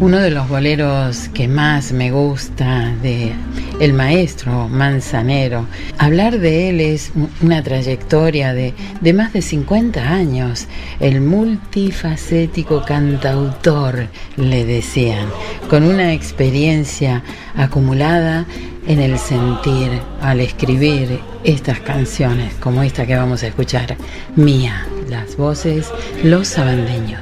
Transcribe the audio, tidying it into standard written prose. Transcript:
Uno de los boleros que más me gusta de el maestro Manzanero. Hablar de él es una trayectoria de más de 50 años. El multifacético cantautor, le decían, con una experiencia acumulada en el sentir al escribir estas canciones, como esta que vamos a escuchar, Mía, las voces, Los Abandeños.